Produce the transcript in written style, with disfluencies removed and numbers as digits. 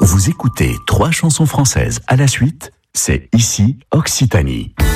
Vous écoutez 3 chansons françaises à la suite, c'est ici Occitanie.